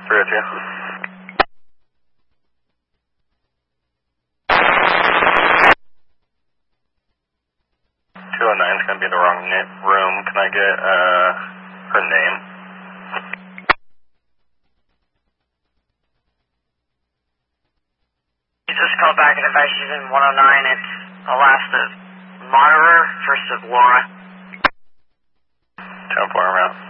302. 209 is going to be the wrong room. Can I get her name? You just called back and advised she's in 109. It's the last of Monterer, first of Laura. 10-4 around.